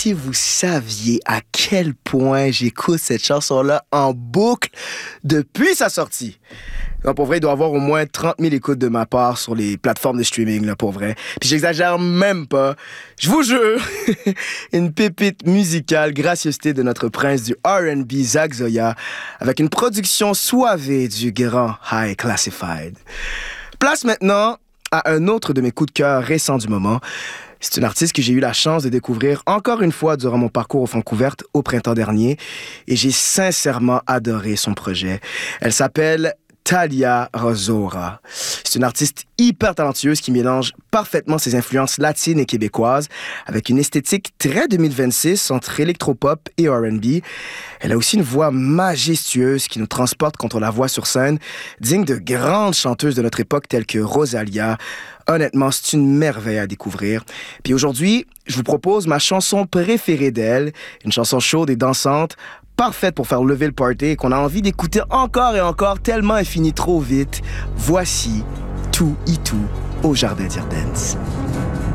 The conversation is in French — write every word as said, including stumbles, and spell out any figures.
si vous saviez à quel point j'écoute cette chanson-là en boucle depuis sa sortie. Non, pour vrai, il doit y avoir au moins trente mille écoutes de ma part sur les plateformes de streaming, là, pour vrai. Puis j'exagère même pas. Je vous jure, une pépite musicale, gracieuseté de notre prince du R and B, Zach Zoya, avec une production soivée du grand High Classified. Place maintenant à un autre de mes coups de cœur récents du moment. C'est une artiste que j'ai eu la chance de découvrir encore une fois durant mon parcours au Francouverte au printemps dernier et j'ai sincèrement adoré son projet. Elle s'appelle Thalia Rosora. C'est une artiste hyper talentueuse qui mélange parfaitement ses influences latines et québécoises avec une esthétique très deux mille vingt-six entre électropop et R and B. Elle a aussi une voix majestueuse qui nous transporte quand on la voit sur scène, digne de grandes chanteuses de notre époque telles que Rosalia. Honnêtement, c'est une merveille à découvrir. Puis aujourd'hui, je vous propose ma chanson préférée d'elle, une chanson chaude et dansante, parfaite pour faire lever le party et qu'on a envie d'écouter encore et encore tellement elle finit trop vite. Voici Tout et Tout au Jardin d'Irdens.